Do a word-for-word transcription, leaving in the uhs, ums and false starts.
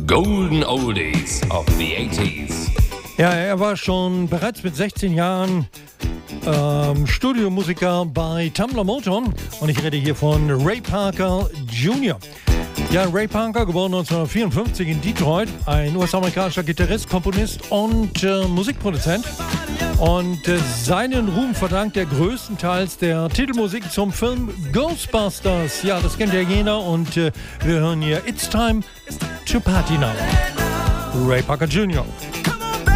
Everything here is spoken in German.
Golden Oldies of the eighties. Ja, er war schon bereits mit sechzehn Jahren ähm, Studiomusiker bei Tumbler Motown und ich rede hier von Ray Parker Junior Ja, Ray Parker, geboren neunzehnhundertvierundfünfzig in Detroit, ein U S-amerikanischer Gitarrist, Komponist und äh, Musikproduzent. Und äh, seinen Ruhm verdankt er größtenteils der Titelmusik zum Film Ghostbusters. Ja, das kennt ja jeder und äh, wir hören hier It's Time to Party Now. Ray Parker Junior